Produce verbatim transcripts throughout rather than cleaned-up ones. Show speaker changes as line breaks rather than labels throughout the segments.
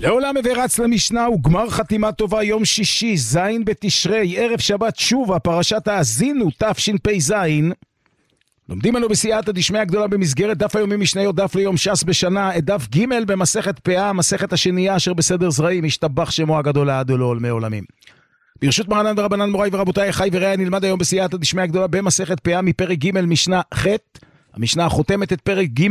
לעולם ורץ למשנה וגמר חתימה טובה יום שישי, זין בתשרי, ערב שבת שובה, פרשת האזינו, תשפ"ז. לומדים אנו בסייעתא דשמיא הגדולה במסגרת דף היומי משניות, דף ליום ש"ס בשנה, את דף ג' במסכת פאה, המסכת השנייה אשר בסדר זרעים, השתבח שמו הגדול לעד ולעולמי עולמים. ברשות מרנן ורבנן מוריי ורבותיי, חי ורעי, נלמד היום בסייעתא דשמיא הגדולה במסכת פאה מפרק ג' משנה ח', המשנה החותמת את פרק ג',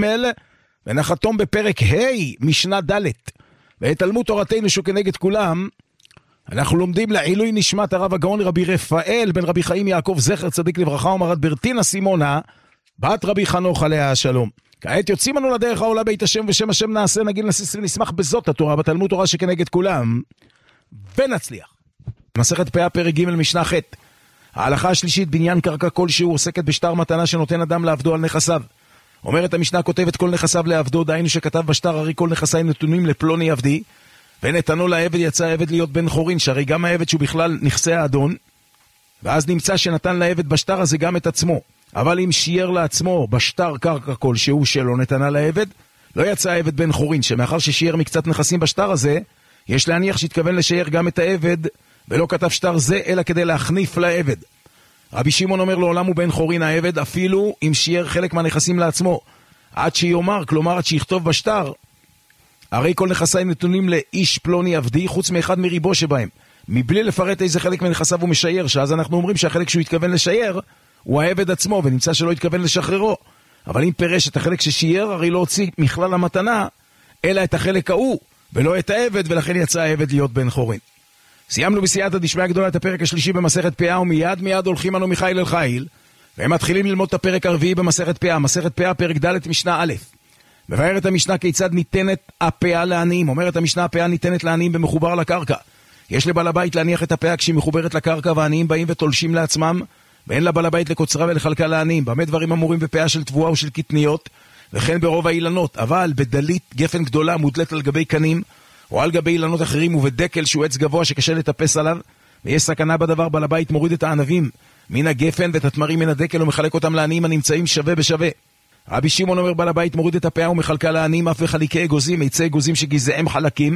ונחתום בפרק ה' משנה ד'. ואת תלמוד תורתנו שכנגד כולם, אנחנו לומדים לעילוי נשמת הרב הגאון רבי רפאל בן רבי חיים יעקב זכר צדיק לברכה ומרת ברטינה סימונה בת רבי חנוך עליה השלום. כעת יוצאים אנו לדרך העולה בית השם ושם השם נעשה נגיד נסיס ונשמח בזאת התורה בתלמוד תורה שכנגד כולם ונצליח. מסכת פאה פרק ג' משנה ח'. ההלכה השלישית, בניין קרקע כלשהו עוסקת בשטר מתנה שנותן אדם לעבדו על נכסיו. אומרת המשנה, כותבת כל נכסיו לעבדו, דהיינו שכתב בשטר הרי כל נכסיי נתונים לפלוני עבדי, ונתנו לעבד יצא העבד להיות בן חורין, שהרי גם העבד שהוא בכלל נכסי האדון, ואז נמצא שנתן לעבד בשטר הזה גם את עצמו. אבל אם שייר לעצמו בשטר קרקע כלשהו שלא נתנה לעבד, לא יצא העבד בן חורין, שמאחר ששייר מקצת נכסים בשטר הזה, יש להניח שהתכוון לשייר גם את העבד, ולא כתב שטר זה אלא כדי להחניף לעבד. רבי שמעון אומר לעולם הוא בן חורין העבד, אפילו אם שייר חלק מהנכסים לעצמו, עד שיאמר, כלומר עד שיכתוב בשטר, הרי כל נכסי נתונים לאיש פלוני עבדי, חוץ מאחד מריבו שבהם, מבלי לפרט איזה חלק מנכסיו הוא משייר, שאז אנחנו אומרים שהחלק שהוא התכוון לשייר, הוא העבד עצמו, ונמצא שלא התכוון לשחררו. אבל אם פירש את החלק ששייר, הרי לא הוציא מכלל המתנה, אלא את החלק ההוא, ולא את העבד, ולכן יצא העבד להיות בן חורין. סיימנו בסייעתא דשמיא הגדולה את הפרק השלישי במסכת פאה, ומיד מיד הולכים אנו מחיל אל חיל, והם מתחילים ללמוד את הפרק הרביעי במסכת פאה, מסכת פאה פרק ד' משנה א'. מבארת המשנה כיצד ניתנת הפאה לעניים. אומרת המשנה, הפאה ניתנת לעניים במחובר לקרקע. יש לבעל הבית להניח את הפאה כשהיא מחוברת לקרקע, והעניים באים ותולשים לעצמם, ואין לבעל הבית לקוצרה ולחלקה לעניים. במה דברים אמורים בפאה של תבואה או של קטניות, וכן ברוב האילנות, אבל בדלית גפן גדולה מודלת על גבי קנים, או על גבי אילנות אחרים, ובדקל שהוא עץ גבוה שקשה לטפס עליו, ויש סכנה בדבר, בעל הבית מוריד את הענבים מן הגפן ואת התמרים מן הדקל ומחלק אותם לעניים הנמצאים שווה בשווה. רבי שמעון אומר, בעל הבית מוריד את הפאה ומחלקה לעניים אף וחליקי אגוזים, עצי אגוזים שגזעם חלקים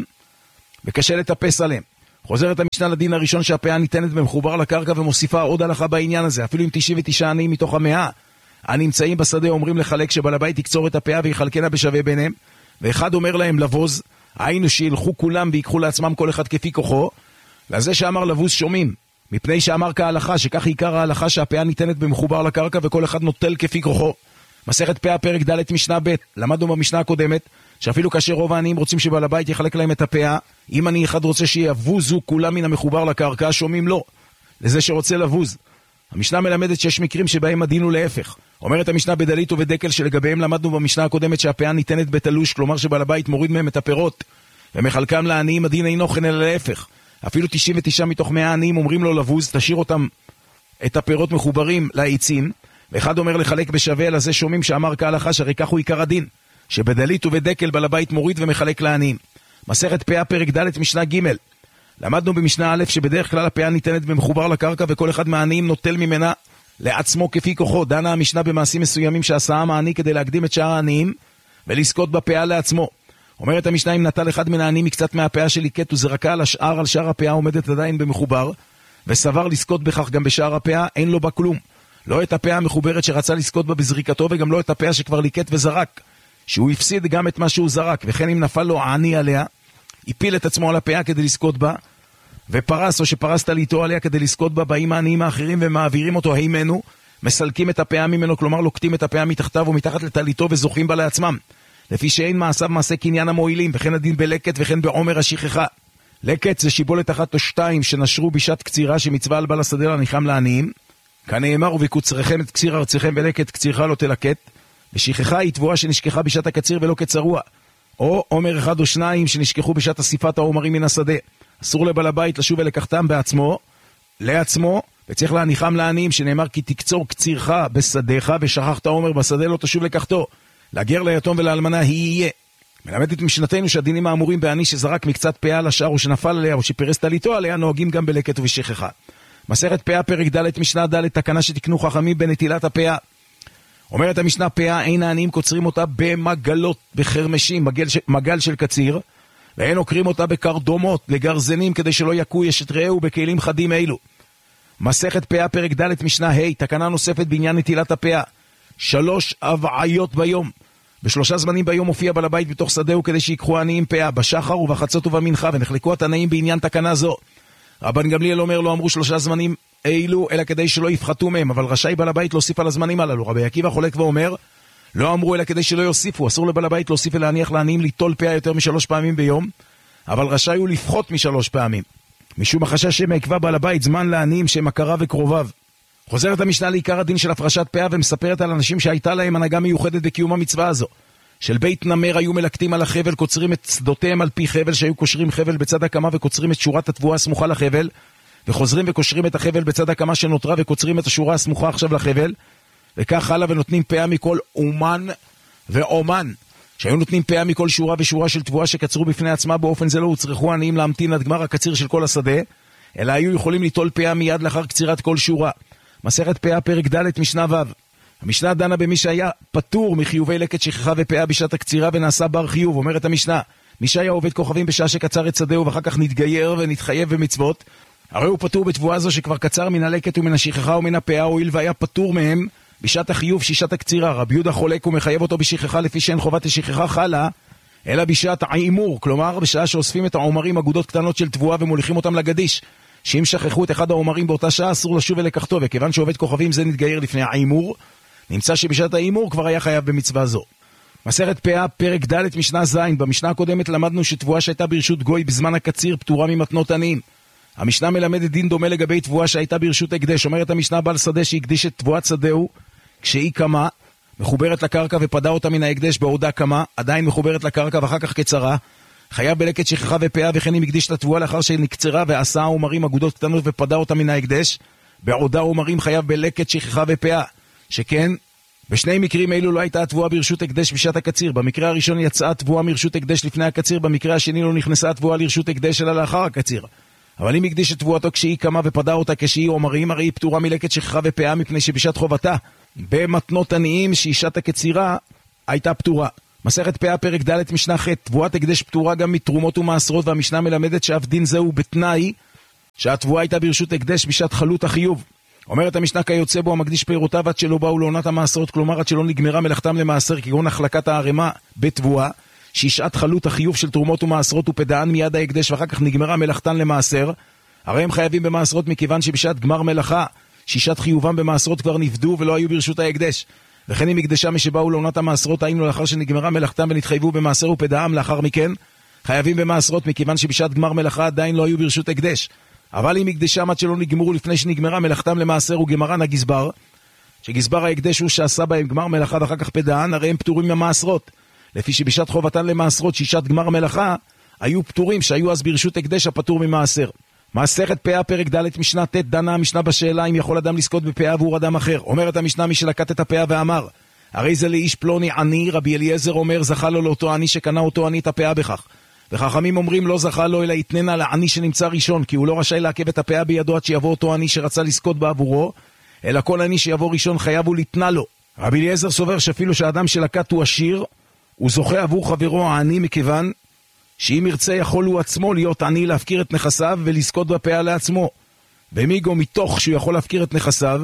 וקשה לטפס עליהם. חוזרת המשנה לדין הראשון שהפאה ניתנת במחובר לקרקע, ומוסיפה עוד הלכה בעניין הזה. אפילו אם תשעים ותשעה עניים מתוך המאה הנמצאים בשדה אומרים לחלק, שבעל הבית יקצור את הפאה ויחלקנה בשווה ביניהם, ואחד אומר להם לבוז, היינו שילכו כולם ויקחו לעצמם כל אחד כפי כוחו, לזה שאמר לבוז שומעים, מפני שאמר כהלכה, שכך עיקר ההלכה שהפאה ניתנת במחובר לקרקע וכל אחד נוטל כפי כוחו. מסכת פאה פרק ד' משנה ב'. למדנו במשנה הקודמת שאפילו כאשר רוב העניים רוצים שבעל הבית יחלק להם את הפאה, אם אני אחד רוצה שיבוזו כולם מן המחובר לקרקע, שומעים לא, לזה שרוצה לבוז. המשנה מלמדת שיש מקרים שבהם הדין הוא להפך. אומרת המשנה בדלית ובדקל שלגביהם למדנו במשנה הקודמת שהפאה ניתנת בתלוש, כלומר שבעל הבית מוריד מהם את הפירות ומחלקם לעניים, הדין אינו כן אלא להפך. אפילו תשעים ותשעה מתוך מאה עניים אומרים לו לבוז, תשאיר אותם את הפירות מחוברים לעצים, ואחד אומר לחלק בשווה, לזה שומעים שאמר כהלכה שהרי כך הוא עיקר הדין, שבדלית ובדקל בעל הבית מוריד ומחלק לעניים. מסכת פאה פרק ד' משנה ג'. למדנו במשנה א' שבדרך כלל הפאה ניתנת במחובר לקרקע וכל אחד מהעניים נוטל ממנה לעצמו כפי כוחו. דנה המשנה במעשים מסוימים שעשה העם העני כדי להקדים את שאר העניים ולזכות בפאה לעצמו. אומרת המשנה, אם נטל אחד מן העניים מקצת מהפאה שליקט וזרקה על השאר, על שאר הפאה עומדת עדיין במחובר, וסבר לזכות בכך גם בשאר הפאה, אין לו בה כלום. לא את הפאה המחוברת שרצה לזכות בה בזריקתו, וגם לא את הפאה שכבר ליקט וזרק, שהוא הפסיד גם את מה שהוא זרק. וכן אם נפל לו העני עליה, הפיל את עצמו על הפאה כדי לזכות בה, ופרס או שפרס תליתו עליה כדי לזכות בה, באים העניים האחרים ומעבירים אותו הימנו, מסלקים את הפאה ממנו, כלומר לוקטים את הפאה מתחתיו ומתחת לתליתו וזוכים בה לעצמם, לפי שאין מעשיו מעשה קניין המועילים. וכן הדין בלקט וכן בעומר השכחה. לקט זה שיבולת אחת או שתיים שנשרו בשעת קצירה, שמצווה על בעל השדה להניחם לעניים, כנאמר ובקוצריכם את קציר ארציכם, ולקט קצירך לא תלקט. ושכחה היא תבואה שנשכחה בשעת הקציר ולא כצרוע, או עומר אחד או שניים שנשכחו בשעת אסיפת העומרים מן השדה. אסור לבעל הבית לשוב ולקחתם בעצמו לעצמו, וצריך להניחם לעניים, שנאמר כי תקצור קצירך בשדיך ושכחת עומר בשדה לא תשוב לקחתו. לגר ליתום ולאלמנה היא יהיה. מלמדת משנתנו שהדינים האמורים בעני שזרק מקצת פאה על השאר או שנפל עליה או שפרס תליתו עליה נוהגים גם בלקט ובשכחה. מסכת פאה פרק ד' משנה ד', תקנה שתקנו חכמים בנטילת הפאה. אומרת המשנה, פאה אין העניים קוצרים אותה במגלות, בחרמשים, מגל, ש... מגל של קציר, ואין עוקרים אותה בקרדומות, לגרזנים, כדי שלא יקו אשת רעהו בכלים חדים אלו. מסכת פאה פרק ד' משנה ה', תקנה נוספת בעניין נטילת הפאה. שלוש הבעיות ביום. בשלושה זמנים ביום מופיע בעל הבית בתוך שדהו כדי שיקחו העניים פאה, בשחר ובחצות ובמנחה, ונחלקו התנאים בעניין תקנה זו. רבן גמליאל אומר לא אמרו שלושה זמנים אילו, אלא כדי שלא יפחתו מהם, אבל רשאי בעל הבית להוסיף על הזמנים הללו. רבי עקיבא חולק ואומר, לא אמרו אלא כדי שלא יוסיפו, אסור לבעל הבית להוסיף ולהניח לעניים ליטול פאה יותר משלוש פעמים ביום, אבל רשאי הוא לפחות משלוש פעמים. משום החשש שמעכבה בעל הבית זמן לעניים שהם הכרה וקרוביו. חוזרת המשנה לעיקר הדין של הפרשת פאה ומספרת על אנשים שהייתה להם הנהגה מיוחדת בקיום המצווה הזו. של בית נמר היו מלקטים על החבל, קוצרים את שדותיהם על פי חבל, שהיו קושרים חבל בצד הקמה וקוצרים את שורת התבואה הסמוכה לחבל, וחוזרים וקושרים את החבל בצד הקמה שנותרה וקוצרים את השורה הסמוכה עכשיו לחבל, וכך הלאה, ונותנים פאה מכל אומן ואומן, שהיו נותנים פאה מכל שורה ושורה של תבואה שקצרו בפני עצמה. באופן זה לא הוצרכו עניים להמתין עד גמר הקציר של כל השדה, אלא היו יכולים ליטול פאה מיד לאחר קצירת כל שורה. מסכת פאה פרק ד' משנה ו'. המשנה דנה במי שהיה פטור מחיובי לקט שכחה ופאה בשעת הקצירה ונעשה בר חיוב. אומרת המשנה, מי שהיה עובד כוכבים בשעה שקצר את שדהו ואחר כך נתגייר ונתחייב במצוות, הרי הוא פטור בתבואה זו שכבר קצר מן הלקט ומן השכחה ומן הפאה, הואיל והיה פטור מהם בשעת החיוב שישת הקצירה. רבי יהודה חולק ומחייב אותו בשכחה לפי שאין חובת השכחה חלה, אלא בשעת העימור, כלומר בשעה שאוספים את העומרים אגודות קטנות של תבואה ומוליכים אותם לגדיש, שאם שכחו את אחד העומרים באותה שעה אסור לשוב ולקחתו, וכיוון שעובד כוכבים זה נתגייר לפני העימור, נמצא שבשעת העימור כבר היה חייב במצווה זו. מסכת פאה פרק ד' משנה ז'. במשנה הקודמת למדנו שתבואה שהייתה ברשות גוי בזמן הקציר פטורה ממתנות עניים. המשנה מלמדת דין דומה לגבי תבואה שהייתה ברשות הקדש. אומרת המשנה, בעל שדה שהקדיש את תבואת שדהו כשהיא קמה, מחוברת לקרקע ופדה אותה מן ההקדש בעודה קמה, עדיין מחוברת לקרקע ואחר כך קצרה, חייב בלקט שכחה ופאה, וכן אם הקדיש את התבואה לאחר שנקצרה ועשה עומרים אגודות קטנות ופדה אותה מן ההקדש בעודה עומרים, חייב בלקט שכחה ופאה. שכן בשני מקרים אלו לא הייתה התבואה ברשות הקדש בשעת הקציר. במקרה הראשון יצאה התבואה מרשות הקדש לפני הקציר, במקרה השני לא נכנסה התבואה לרשות הקדש אלא לאחר הקציר. אבל אם הקדיש את תבואתו כשהיא קמה ופדה אותה כשהיא עומרים, הרי היא פטורה מלקט שכחה ופאה, מפני שבשעת חובתה במתנות עניים שישת הקצירה הייתה פטורה. מסכת פאה פרק ד' משנה ח'. תבואת הקדש פטורה גם מתרומות ומעשרות, והמשנה מלמדת שאף דין זהו בתנאי שהתבואה הייתה ברשות הקדש בשעת חלות החיוב. אומרת המשנה, כיוצא בו המקדיש פירותיו עד שלא באו לעונת המעשרות, כלומר עד שלא נגמרה מלאכתם למעשר, כגון החלקת הערימה בתבואה שהיא שעת חלות החיוב של תרומות ומעשרות, ופדען מיד ההקדש ואחר כך נגמרה מלאכתן למעשר, הרי הם חייבים במעשרות, מכיוון שבשעת גמר מלאכה שישת חיובם במעשרות כבר נפדו ולא היו ברשות ההקדש. וכן אם הקדשם שבאו לעונת המעשרות היינו לאחר שנגמרה מלאכתם ונתחייבו במעשר ופדעם לאחר מכן, חייבים במעשרות, מכיוון שבשעת גמר מלאכה עדיין לא היו ברשות הקדש. אבל אם הקדשם עד שלא נגמרו לפני שנגמרה מלאכתם למעשר וגמרן הגזבר, שגזבר ההקדש הוא שעשה בהם גמר מלאכה ואחר כך פדען, הרי הם פטורים מהמעשרות, לפי שבשעת חובתן למעשרות שישת גמר מלאכה היו פטורים שהיו אז ברשות הקדש הפטור ממעשר. מסכת פאה פרק ד' משנה ט'. דנה המשנה בשאלה אם יכול אדם לזכות בפאה עבור אדם אחר. אומרת המשנה, מי שלקט את הפאה ואמר הרי זה לאיש פלוני עני, רבי אליעזר אומר זכה לו לאותו עני שקנה אותו עני את הפאה בכך. וחכמים אומרים לא זכה לו אלא יתננה לעני שנמצא ראשון, כי הוא לא רשאי לעכב את הפאה בידו עד שיבוא אותו עני שרצה לזכות בעבורו, אלא כל עני שיבוא ראשון חייב הוא לתנה לו. רבי אליעזר סובר שאפילו שהאדם שלקט הוא עשיר, הוא זוכה עבור חברו העני, מכיוון שאם ירצה יכול הוא עצמו להיות עני, להפקיר את נכסיו ולזכות בפאה לעצמו. ומיגו מתוך שהוא יכול להפקיר את נכסיו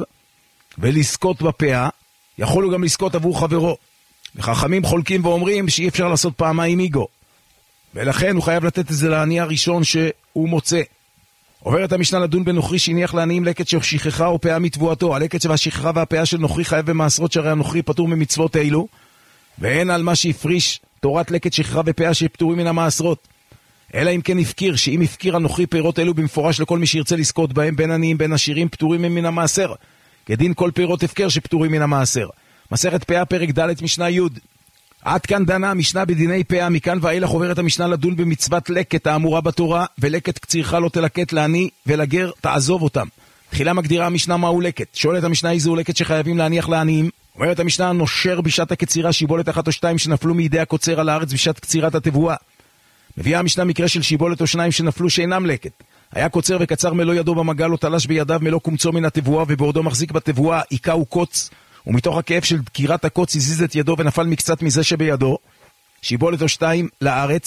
ולזכות בפאה, יכול הוא גם לזכות עבור חברו. וחכמים חולקים ואומרים שאי אפשר לעשות פעמיים מיגו, ולכן הוא חייב לתת את זה לעני הראשון שהוא מוצא. עוברת המשנה לדון בנוכרי שהניח לעניים לקט ששכחה או פאה מתבואתו. הלקט שהשכחה והפאה של נוכרי חייב במעשרות, שהרי הנוכרי פטור ממצוות אלו, ואין על מה שהפריש תורת לקט שכחה ופאה שפטורים מן המעשרות. אלא אם כן הפקיר, שאם הפקיר הנוכרי פירות אלו במפורש לכל מי שירצה לזכות בהם, בין עניים בין עשירים, פטורים מן המעשר, כדין כל פירות הפקר שפטורים מן המעשר. מסכת פאה פרק ד' משנה י'. עד כאן דנה המשנה בדיני פאה. מכאן ואילך עוברת המשנה לדון במצוות לקט האמורה בתורה, ולקט קצירך לא תלקט לעני ולגר תעזוב אותם. תחילה מגדירה המשנה מהו לקט. שואלת המשנה איזהו לקט שחייבים להניח לעניים. אומרת המשנה, נושר בשעת הקצירה שיבולת אחת או שתיים שנפלו מידי הקוצר על הארץ בשעת קצירת התבואה. מביאה המשנה מקרה של שיבולת או שניים שנפלו שאינם לקט. היה קוצר וקצר מלוא ידו במגל, או תלש בידיו מלוא קומצו מן התבואה, ובעודו מחזיק בתבואה עיקה וקוץ, ומתוך הכאב של דקירת הקוץ הזיז את ידו ונפל מקצת מזה שבידו, שיבולת או שתיים לארץ,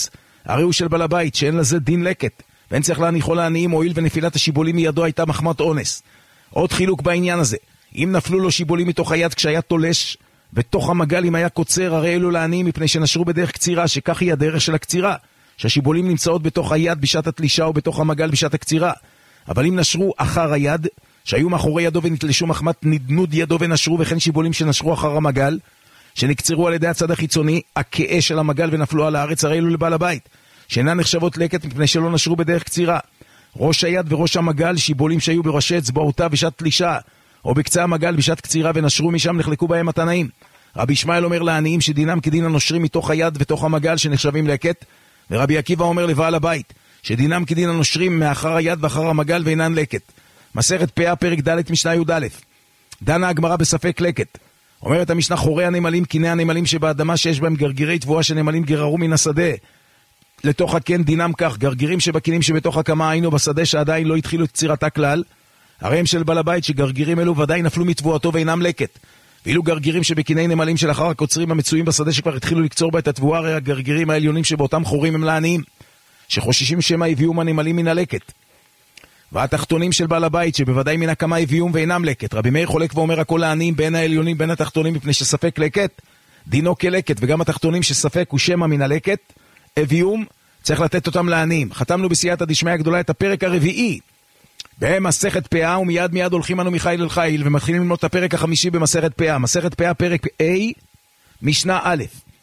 הרי הוא של בעל הבית, שאין לזה דין לקט, ואין צריך להניחו לעניים, הועיל ונפילת השיבולים מידו הייתה מחמת אונס. עוד חילוק בעניין הזה, אם נפלו לו שיבולים מתוך היד כשהיה תולש, בתוך המגל אם היה קוצר, הרי אלו לעניים מפני שנשרו בדרך קצירה, שכך היא הדרך של הקצירה, שהשיבולים נמצאות בתוך היד בשעת התלישה או בתוך המגל בשעת הקצירה. אבל אם נשרו אחר היד, שהיו מאחורי ידו ונתלשו מחמת נדנוד ידו ונשרו, וכן שיבולים שנשרו אחר המגל, שנקצרו על ידי הצד החיצוני, הכאה של המגל ונפלו על הארץ, הרי אלו לבעל הבית, שאינן נחשבות לקט מפני שלא נשרו בדרך קצירה. ראש היד וראש המגל, שיבולים שהיו בראשי אצבעותיו בשעת תלישה, או בקצה המגל בשעת קצירה ונשרו משם, נחלקו בהם התנאים. רבי ישמעאל אומר לעניים שדינם כדין הנושרים מתוך היד ותוך המגל שנחשבים לקט, ורבי עקיבא אומר לבעל הבית שדינם כדין הנושרים מאחר היד ואחר המגל ואינן לקט. מסכת פאה פרק ד' משנה י"א. דנה הגמרא בספק לקט. אומרת המשנה חורי הנמלים קיני הנמלים שבאדמה שיש בהם גרגירי תבואה שנמלים גררו מן השדה לתוך הקן, דינם כך, גרגירים שבקינים שבתוך הקמה היינו בשדה שעדיין לא התחילו את קצירתה כלל, הרי הם של בעל הבית שגרגירים אלו ודאי נפלו מתבואתו ואינם לקט. ואילו גרגירים שבקיני נמלים שלאחר הקוצרים המצויים בשדה שכבר התחילו לקצור בה את התבואה, הרי הגרגירים העליונים שבאותם חורים הם לעניים, שחוששים שמא הביאום הנמלים מן הלקט. והתחתונים של בעל הבית שבוודאי מן הקמה הביאום ואינם לקט, רבי מאיר חולק ואומר הכל לעניים בין העליונים בין התחתונים מפני שספק לקט, דינו כלקט, וגם התחתונים שספק הוא שמא מן הלקט, הביאום, צריך לתת אותם לעניים. חתמנו בסייעתא דשמיא הגדולה את הפרק הרביעי במסכת פאה, ומיד מיד הולכים אנו מחיל אל חיל ומתחילים ללמוד את הפרק החמישי במסכת פאה. מסכת פאה פרק A משנה א'.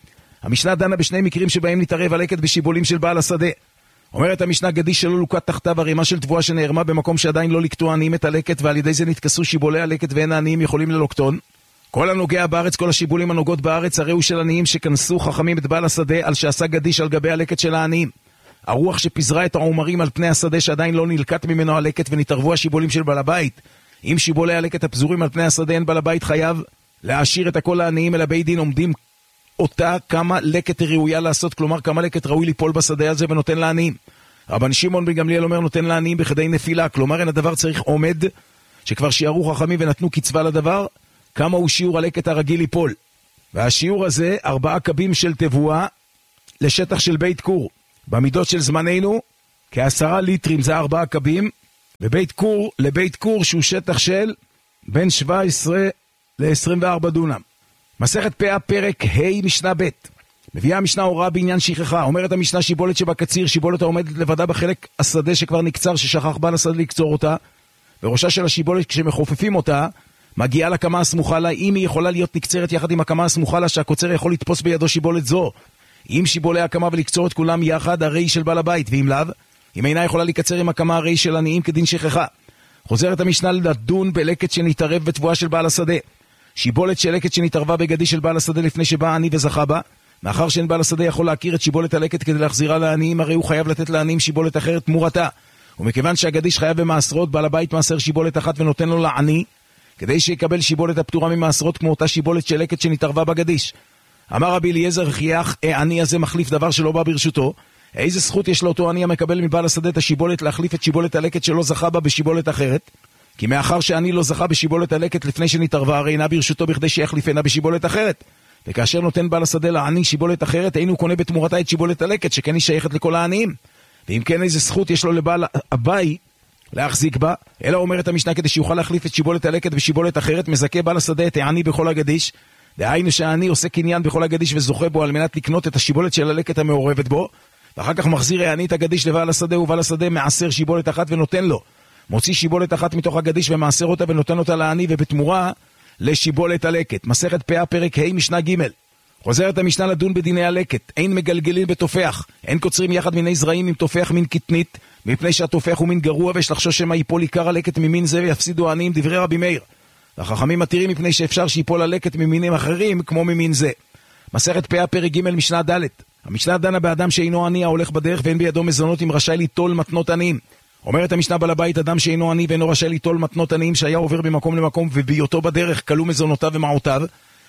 המשנה דנה בשני מקרים שבהם נתערב הלקט בשיבולים של בעל השדה. אומרת המשנה גדי שלא לוקט תחתיו ערימה של תבואה שנערמה במקום שעדיין לא לקטו עניים את הלקט, ועל ידי זה נתכסו שיבולי הלקט ואין העניים יכולים ללוקטון. כל הנוגע בארץ, כל השיבולים הנוגעות בארץ, הרי הוא של עניים שכנסו חכמים את בעל השדה על שעשה גדיש על גבי הלקט של העניים. הרוח שפיזרה את העומרים על פני השדה שעדיין לא נלקט ממנו הלקט ונתערבו השיבולים של בעל הבית. אם שיבולי הלקט הפזורים על פני השדה, אין בעל הבית חייב להשאיר את הכל העניים, אלא בית דין עומדים אותה כמה לקט ראויה לעשות, כלומר כמה לקט ראוי ליפול בשדה הזה ונותן לעניים. רבן שמעון בן גמליאל אומר נותן לעניים בכדי נפילה, כלומר אין הדבר צריך עומד שכבר שיערו חכמים ונתנו קצבה לדבר, כמה הוא שיעור הלקט הרגיל ליפול. והשיעור הזה ארבעה קבים של תבואה לשטח של בית קור. במידות של זמננו, כעשרה ליטרים זה ארבעה קבים, ובית קור לבית קור שהוא שטח של בין שבע עשרה ל-עשרים וארבע דונם. מסכת פאה פרק ה' משנה ב'. מביאה המשנה הוראה בעניין שכחה. אומרת המשנה שיבולת שבקציר, שיבולת העומדת לבדה בחלק השדה שכבר נקצר, ששכח בעל השדה לקצור אותה, וראשה של השיבולת כשמחופפים אותה, מגיעה לקמה הסמוכה לה, אם היא יכולה להיות נקצרת יחד עם הקמה הסמוכה לה, שהקוצר יכול לתפוס בידו שיבולת זו. אם שיבולי הקמה ולקצור את כולם יחד, הרי של בעל הבית, ואם לאו, אם אינה יכולה לקצר עם הקמה, הרי של עניים כדין שכחה. חוזרת המשנה לדון בלקט שנתערב בתבואה של בעל השדה. שיבולת של לקט שנתערבה בגדי של בעל השדה לפני שבא עני וזכה בה, מאחר שאין בעל השדה יכול להכיר את שיבולת הלקט כדי להחזירה לעניים, הרי הוא חייב לתת לעניים שיבולת אחרת תמורתה. ומכיוון שהגדיש חייב במעשרות, בעל הבית מעשר שיבולת אחת ונותן לו לעני, כדי שיקבל שיבולת הפטורה ממעשרות כמו אותה שיבולת של לקט שנתערבה בגדיש. אמר רבי אליעזר חייך, העני הזה מחליף דבר שלא בא ברשותו. איזה זכות יש לאותו עני המקבל מבעל השדה את השיבולת להחליף את שיבולת הלקט שלא זכה בה בשיבולת אחרת? כי מאחר שעני לא זכה בשיבולת הלקט לפני שנתערבה, הרי אינה ברשותו בכדי שיחליפנה בשיבולת אחרת. וכאשר נותן בעל השדה לעני שיבולת אחרת, אינו קונה בתמורתה את שיבולת הלקט, שכן היא שייכת לכל העניים. ואם כן, איזה זכות יש לו לבעל הבית להחזיק בה? אלא אומרת המשנה כדי שיוכל להחליף את שיבולת הלקט בשיבולת אחרת, מזכה בעל השדה את העני בכל הגדיש. דהיינו שהעני עושה קניין בכל הגדיש וזוכה בו על מנת לקנות את השיבולת של הלקט המעורבת בו, ואחר כך מחזיר העני את הגדיש לבעל השדה, ובעל השדה מעשר שיבולת אחת ונותן לו. מוציא שיבולת אחת מתוך הגדיש ומעשר אותה ונותן אותה לעני, ובתמורה לשיבולת הלקט. מסכת פאה פרק ה' משנה ג'. חוזרת המשנה לדון בדיני הלקט. אין מגלגלים בתופח, אין קוצרים יחד מיני זרעים עם תופח מין קטנית, מפני שהתופח הוא מין גרוע, ויש לחשוש שמא ייפול עיקר הלקט ממין זה ויפסידו העניים, דברי רבי מאיר. והחכמים מתירים מפני שאפשר שיפול הלקט ממינים אחרים כמו ממין זה. מסכת פאה פרק ג' משנה ד'. המשנה דנה באדם שאינו עני ההולך בדרך ואין בידו מזונות, אם רשאי ליטול מתנות עניים. אומרת המשנה בעל הבית, אדם שאינו עני ואינו רשאי ליטול מתנות עניים, שהיה עובר במקום למקום ובהיותו בדרך כלו מזונותיו ומעותיו,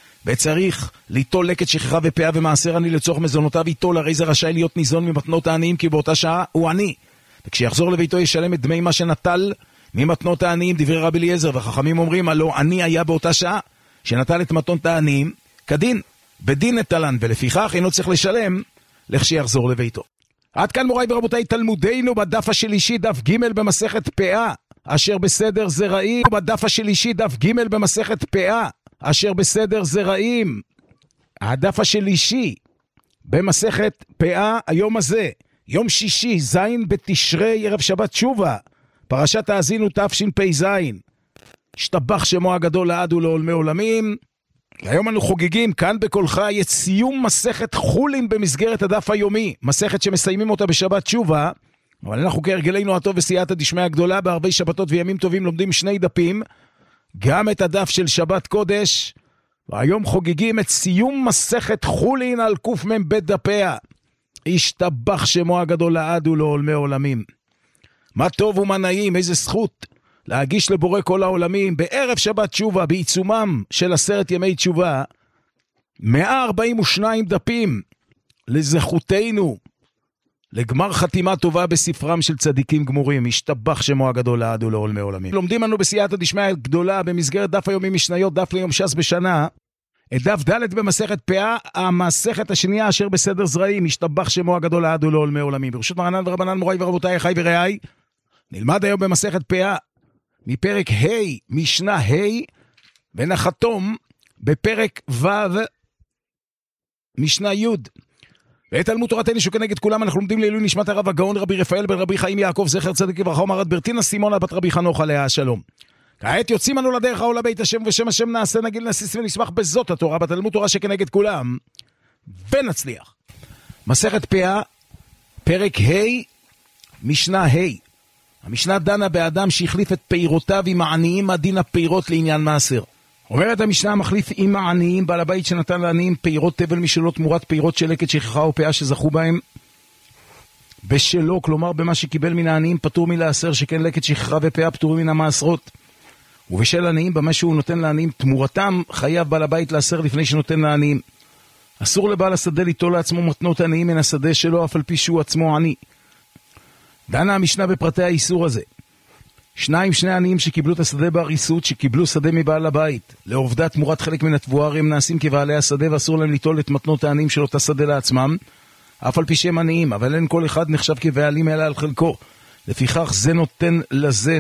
וצריך ליטול לקט שכחה ופאה ומעשר עני לצורך מזונותיו ייטול, הרי זה רשאי להיות ניזון ממתנות העניים, כי באותה שעה הוא עני, וכשיחזור לביתו ישלם את דמי מה שנטל ממתנות העניים, דברי רבי אליעזר. וחכמים אומרים הלא עני היה באותה שעה שנטל את מתנות העניים כדין, בדין נטלן, ולפיכך אינו צריך לשלם לכשיחזור לביתו. עד כאן מוריי ורבותיי תלמודנו בדף השלישי דף ג' במסכת פאה, אשר בסדר זרעים. בדף השלישי דף ג' במסכת פאה, אשר בסדר זרעים. הדף השלישי במסכת פאה היום הזה, יום שישי, זין בתשרי, ערב שבת תשובה, פרשת האזינו תשפ"ז. השתבח שמו הגדול לעד ולעולמי עולמים. היום אנו חוגגים כאן בכל חי את סיום מסכת חולין במסגרת הדף היומי, מסכת שמסיימים אותה בשבת תשובה, אבל אנחנו כהרגלנו הטוב וסייעתא דשמיא הגדולה בערבי שבתות וימים טובים לומדים שני דפים, גם את הדף של שבת קודש, והיום חוגגים את סיום מסכת חולין על קמ"ב דפיה. השתבח שמו הגדול לעד ולעולמי עולמים. מה טוב ומה נעים, איזה זכות להגיש לבורא כל העולמים בערב שבת תשובה, בעיצומם של עשרת ימי תשובה, מאה ארבעים ושניים דפים לזכותנו, לגמר חתימה טובה בספרם של צדיקים גמורים. השתבח שמו הגדול לעד ולעולמי עולמים. לומדים לנו בסייעתא דשמיא הגדולה במסגרת דף היומי משניות, דף ליום ש"ס בשנה, את דף ד' במסכת פאה, המסכת השנייה אשר בסדר זרעים. השתבח שמו הגדול לעד ולעולמי עולמים. ברשות מרנן ורבנן מוריי ורבותיי אחיי ורעיי, נלמד היום במסכת פאה מפרק ה' משנה ה' ונחתום בפרק ו' משנה י'. ואת תלמוד תורתנו שכנגד כולם אנחנו לומדים לעילוי נשמת הרב הגאון רבי רפאל בן רבי חיים יעקב זכר צדיק לברכה ומרת ברטינה סימונה בת רבי חנוך עליה השלום. כעת יוצאים אנו לדרך העולה בית השם ובשם השם נעשה נגיל נסיס ונשמח בזאת התורה בתלמוד תורה שכנגד כולם ונצליח. מסכת פאה פרק ה' משנה ה'. המשנה דנה באדם שהחליף את פירותיו עם העניים, מה דין הפירות לעניין מעשר. אומרת המשנה, מחליף עם העניים, בעל הבית שנתן לעניים פירות תבל משלו תמורת פירות של לקט שכחה או פאה שזכו בהם בשלו, כלומר במה שקיבל מן העניים פטור מלעשר, שכן לקט שכחה ופאה פטורים מן המעשרות. ובשל עניים, במה שהוא נותן לעניים תמורתם, חייב בעל הבית לעשר לפני שנותן לעניים. אסור לבעל השדה ליטול לעצמו מתנות עניים מן השדה שלו, אף על פי שהוא עצמו עני. דנה המשנה בפרטי האיסור הזה. שניים, שני עניים שקיבלו את השדה בהריסות, שקיבלו שדה מבעל הבית, לעובדה תמורת חלק מן התבואר, הם נעשים כבעלי השדה ואסור להם ליטול את מתנות העניים של אותה שדה לעצמם, אף על פי שהם עניים, אבל אין כל אחד נחשב כבעלים אלא על חלקו. לפיכך זה נותן לזה